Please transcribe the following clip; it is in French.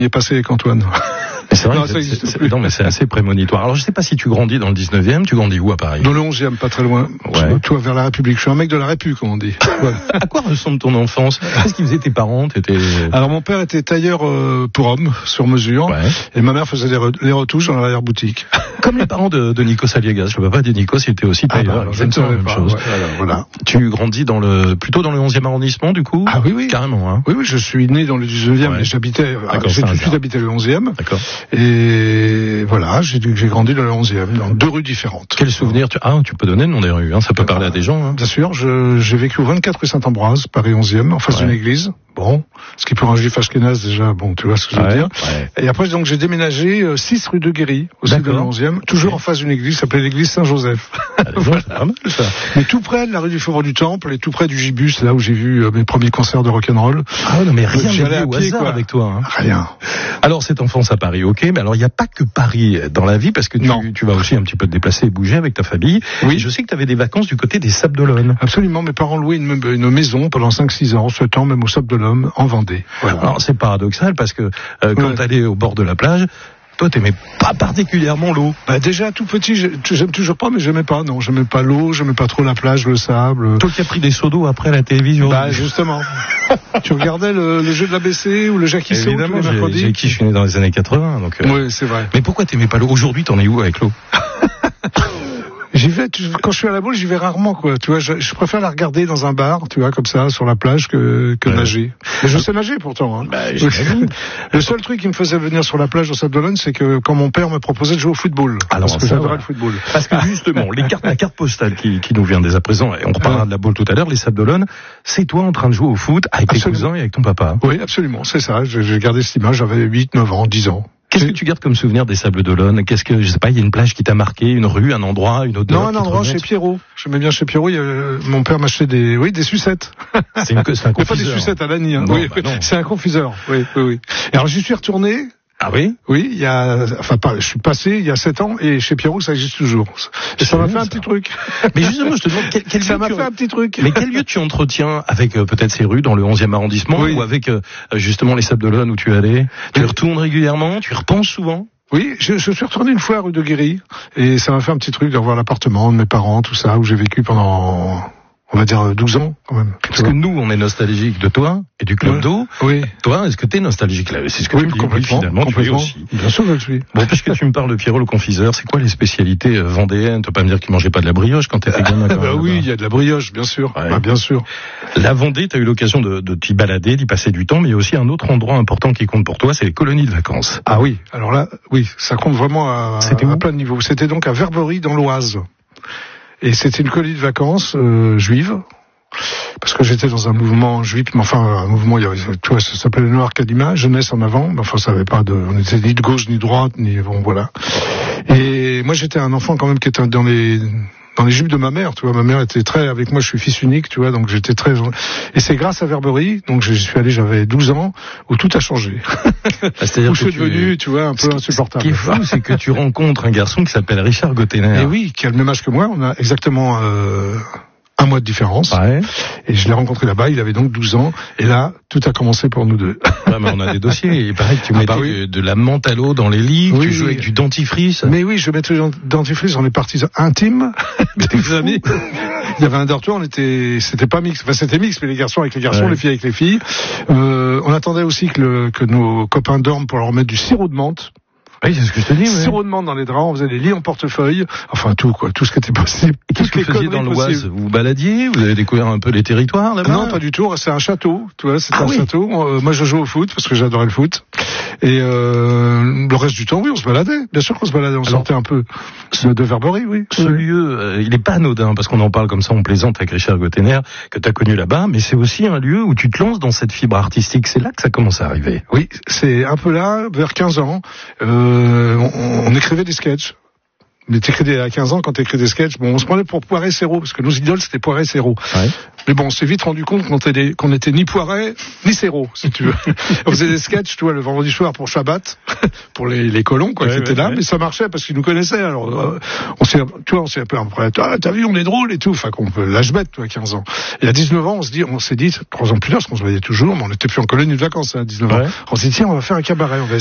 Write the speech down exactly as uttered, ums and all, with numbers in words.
est passé avec Antoine. C'est vrai non, que ça c'est, c'est, plus. non, mais c'est assez prémonitoire. Alors, je sais pas si tu grandis dans le dix-neuvième, tu grandis où à Paris? Dans le onzième, pas très loin. Ouais. Toi, vers la République. Je suis un mec de la République, comme on dit. Voilà. À quoi ressemble ton enfance? Qu'est-ce qu'ils faisaient tes parents? T'étais... Alors, mon père était tailleur euh, pour hommes, sur mesure. Ouais. Et ma mère faisait les, re- les retouches dans l'arrière-boutique. Comme les parents de, de Nikos Aliagas. Le papa de Nikos, il était aussi tailleur. Ah bah, je ne exactement savais la même pas. chose. Ouais, voilà, voilà. Tu grandis dans le, plutôt dans le onzième arrondissement, du coup? Ah oui, oui. Carrément, hein. Oui, oui, je suis né dans le dix-neuvième, Ouais. mais j'habitais, D'accord, j'ai c'est tout un de suite hasard. habité le onzième. D'accord. Et voilà, j'ai, j'ai grandi dans le onzième, dans deux rues différentes. Quel souvenir tu, ah, tu peux donner le nom des rues, hein. Ça peut parler à des gens, hein. Bien sûr, je, j'ai vécu au vingt-quatre rue Saint-Ambroise, Paris onzième, en face Ouais. d'une église. Bon, ce qui pour un juif ashkénaze déjà, bon, tu vois ce que je veux Ouais, dire. ouais. Et après, donc, j'ai déménagé euh, six rue de Guéry, aussi D'accord. dans le onzième, toujours en face d'une église, qui s'appelait l'église Saint-Joseph. Voilà. C'est pas mal, ça. Mais tout près de la rue du Faubourg du Temple et tout près du Gibus, là où j'ai vu euh, mes premiers concerts de rock'n'roll. Ah ouais, non, mais rien J'y n'est allais lié à au pied, hasard quoi. avec toi, hein. Rien. Alors, cette enfance à Paris, ok, mais alors il n'y a pas que Paris dans la vie, parce que Non. tu, tu vas aussi un petit peu te déplacer et bouger avec ta famille. Oui. Et je sais que tu avais des vacances du côté des Sables d'Olonne. Absolument, mes parents louaient une, une maison pendant cinq six ans, sept ans, même au Sable de l'Homme, en Vendée. Voilà. Alors, c'est paradoxal, parce que euh, quand Ouais. t'allais au bord de la plage, toi, t'aimais pas particulièrement l'eau. Bah, déjà, tout petit, j'ai- j'aime toujours pas, mais j'aimais pas, non, j'aimais pas l'eau, j'aimais pas trop la plage, le sable. Toi qui as pris des seaux d'eau après la télévision. Bah, justement. Tu regardais le, le jeu de l'A B C ou le Jackie Saut tous Évidemment, les j'ai, mercredis? j'ai qui je suis né dans les années quatre-vingts, donc. euh, Oui, c'est vrai. Mais pourquoi t'aimais pas l'eau? Aujourd'hui, t'en es où avec l'eau? J'y vais, tu- quand je suis à la boule, j'y vais rarement, quoi. Tu vois, je, je préfère la regarder dans un bar, tu vois, comme ça, sur la plage, que, que Ouais. nager. Mais je sais nager, pourtant, hein. Bah, j'imagine. Le seul truc qui me faisait venir sur la plage au Sable d'Olonne, c'est que quand mon père me proposait de jouer au football. Alors, parce que ça, j'adorais voilà. le football. Parce que justement, les cartes, la carte postale qui, qui nous vient dès à présent, et on reparlera de la boule tout à l'heure, les Sables d'Olonne, c'est toi en train de jouer au foot avec tes Absolument. cousins et avec ton papa. Oui, absolument, c'est ça. J'ai j'ai gardé cette image, j'avais huit, neuf ans, dix ans. Qu'est-ce que tu gardes comme souvenir des Sables d'Olonne? Qu'est-ce que, je sais pas, il y a une plage qui t'a marqué, une rue, un endroit, une odeur? Non, un qui te endroit chez remonte? Pierrot. J'aimais bien chez Pierrot. Il y a- mon père m'achetait des, oui, des sucettes. C'est, une, c'est un Mais pas des confiseur. sucettes à l'année, hein. Non, Oui, bah non. c'est un confiseur. Oui, oui, oui. Et alors, j'y suis retourné. Ah oui? Oui, il y a, enfin, pas, je suis passé il y a sept ans et chez Pierrot, ça existe toujours. Et ça m'a fait un ça. petit truc. Mais justement, je te demande, quel, quel Ça lieu m'a tu- fait un petit truc. Mais quel lieu tu entretiens avec euh, peut-être ces rues dans le onzième arrondissement Oui. ou avec euh, justement les Sables d'Olonne où tu allais? Tu y retournes régulièrement? Tu y repenses souvent? Oui, je, je suis retourné une fois à rue de Guéry et ça m'a fait un petit truc de revoir l'appartement de mes parents, tout ça, où j'ai vécu pendant, on va dire, douze ans, quand même. Parce que nous, on est nostalgique de toi et du club Ouais. d'eau. Oui. Toi, est-ce que t'es nostalgique là? C'est ce que Oui, tu dis. Oui, complètement. finalement, tu es complètement. aussi. Bien sûr, je le suis. Bon, puisque tu me parles de Pierrot le confiseur, c'est quoi les spécialités euh, vendéennes? Tu vas pas me dire qu'il mangeait pas de la brioche quand t'étais gamin quand Bah même, oui, là-bas. il y a de la brioche, bien sûr. Ouais. Bah, bien sûr. La Vendée, t'as eu l'occasion de, de t'y balader, d'y passer du temps, mais il y a aussi un autre endroit important qui compte pour toi, c'est les colonies de vacances. Ah oui, alors là, oui, ça compte vraiment à, C'était à où plein de niveaux. C'était donc à Verberie, dans l'Oise. Et c'était une colonie de vacances euh, juive. Parce que j'étais dans un mouvement juif, mais enfin, un mouvement, il y avait, tu vois, ça s'appelait le Noir Kadima, jeunesse en avant, mais enfin, ça avait pas de, on était ni de gauche, ni de droite, ni, bon, voilà. Et moi, j'étais un enfant quand même qui était dans les, dans les jupes de ma mère, tu vois, ma mère était très, avec moi, je suis fils unique, tu vois, donc j'étais très, et c'est grâce à Verberie, donc je suis allé, j'avais douze ans, où tout a changé. Ah, c'est-à-dire Où que je suis tu- devenu, tu vois, un peu insupportable. Ce qui est fou, c'est que tu rencontres un garçon qui s'appelle Richard Gottener. Et oui, qui a le même âge que moi, on a exactement euh, un mois de différence. Ouais. Et je l'ai rencontré là-bas, il avait donc douze ans. Et là, tout a commencé pour nous deux. Ouais, mais on a des dossiers. Il paraît que tu Ah mettais bah oui. de, de la menthe à l'eau dans les lits, que Oui, tu jouais oui. avec du dentifrice. Mais oui, je mettrais le dentifrice dans les parties intimes des amis. Il y avait un dortoir, on était, c'était pas mix, enfin c'était mix, mais les garçons avec les garçons, Ouais. les filles avec les filles. Euh, on attendait aussi que, le, que nos copains dorment pour leur mettre du sirop de menthe. Oui, c'est ce que je te dis. Ouais. Sirop de menthe dans les draps, on faisait des lits en portefeuille, enfin tout quoi, tout ce qui était possible. Et qu'est-ce que vous Toutes les faisiez dans conneries l'Oise? possibles. Vous vous baladiez? Vous avez découvert un peu les territoires là-bas? Non, pas du tout. C'est un château, tu vois. C'est Ah un oui. château. Euh, moi, je joue au foot parce que j'adorais le foot. Et euh, le reste du temps, oui, on se baladait. Bien sûr qu'on se baladait. On Alors, sortait un peu de, de Verberie, oui. Ce Oui. lieu, euh, il est pas anodin, parce qu'on en parle comme ça, on plaisante avec Richard Gottener, que tu as connu là-bas, mais c'est aussi un lieu où tu te lances dans cette fibre artistique. C'est là que ça commence à arriver. Oui, c'est un peu là, vers quinze ans. Euh, on, on écrivait des sketchs. Mais t'écris des, à quinze ans, quand t'écris des sketchs, bon, on se prenait pour Poiret Serrault, parce que nos idoles, c'était Poiret Serrault. Ouais. Mais bon, on s'est vite rendu compte qu'on était, qu'on était ni Poiret, ni Serrault, si tu veux. On faisait des sketchs, tu vois, le vendredi soir pour Shabbat, pour les, les colons, quoi, ouais, qui étaient ouais, là, ouais. mais ça marchait parce qu'ils nous connaissaient. Alors, euh, on s'est, tu vois, on s'est un peu après, ah, t'as vu, on est drôle et tout. Enfin, qu'on peut l'âge bête, toi, à quinze ans. Et à dix-neuf ans, on se dit, on s'est dit, trois ans plus tard, parce qu'on se voyait toujours, mais on n'était plus en colonie de vacances, hein, à dix-neuf ans. Ouais. On s'est dit, tiens, on va faire un cabaret, on va